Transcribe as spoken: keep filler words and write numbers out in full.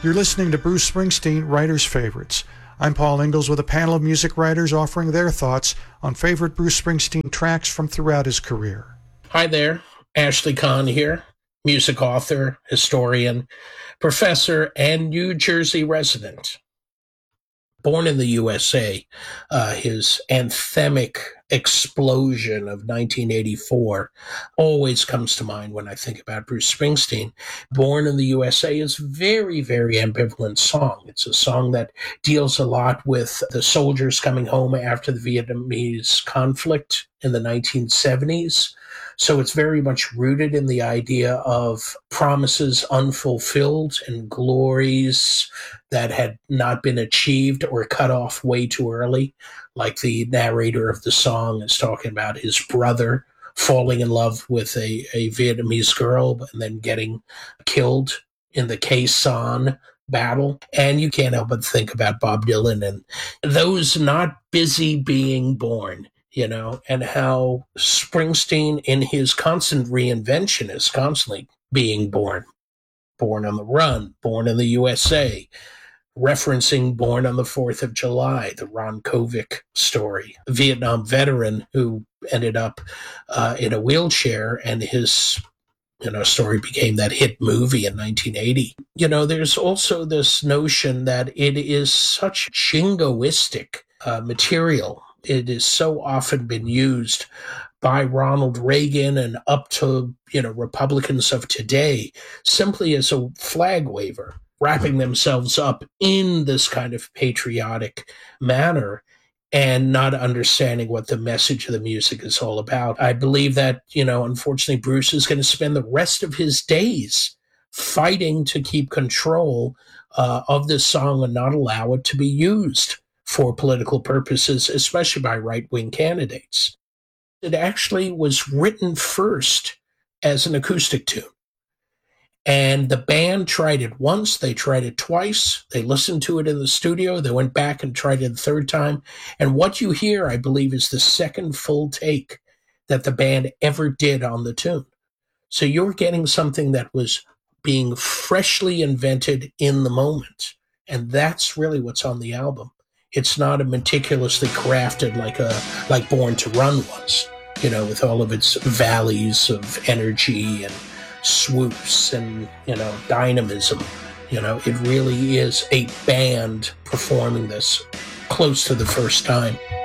You're listening to Bruce Springsteen, Writer's Favorites. I'm Paul Ingalls with a panel of music writers offering their thoughts on favorite Bruce Springsteen tracks from throughout his career. Hi there, Ashley Kahn here, music author, historian, professor, and New Jersey resident. Born in the U S A, uh, his anthemic explosion of nineteen eighty-four always comes to mind when I think about Bruce Springsteen. Born in the U S A is a very, very ambivalent song. It's a song that deals a lot with the soldiers coming home after the Vietnamese conflict in the nineteen seventies. So it's very much rooted in the idea of promises unfulfilled and glories that had not been achieved or cut off way too early. Like the narrator of the song is talking about his brother falling in love with a, a Vietnamese girl and then getting killed in the Khe Sanh battle. And you can't help but think about Bob Dylan and those not busy being born. You know, and how Springsteen, in his constant reinvention, is constantly being born. Born on the Run, Born in the U S A, referencing Born on the fourth of July, the Ron Kovic story, a Vietnam veteran who ended up uh, in a wheelchair, and his you know, story became that hit movie in nineteen eighty. You know, there's also this notion that it is such jingoistic uh, material. It has so often been used by Ronald Reagan and up to, you know, Republicans of today simply as a flag waver, wrapping themselves up in this kind of patriotic manner and not understanding what the message of the music is all about. I believe that, you know, unfortunately, Bruce is going to spend the rest of his days fighting to keep control uh, of this song and not allow it to be used for political purposes, especially by right-wing candidates. It actually was written first as an acoustic tune. And the band tried it once, they tried it twice, they listened to it in the studio, they went back and tried it the third time. And what you hear, I believe, is the second full take that the band ever did on the tune. So you're getting something that was being freshly invented in the moment. And that's really what's on the album. It's not a meticulously crafted like a like Born to Run was, you know, with all of its valleys of energy and swoops and, you know, dynamism. You know, it really is a band performing this close to the first time.